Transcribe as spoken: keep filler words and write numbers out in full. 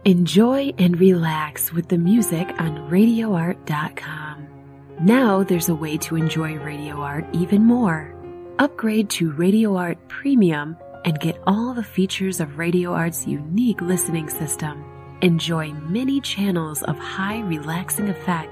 Enjoy and relax with the music on radio art dot com. Now there's a way to enjoy Radio Art even more. Upgrade to Radio Art Premium and get all the features of Radio Art's unique listening system. Enjoy many channels of high relaxing effects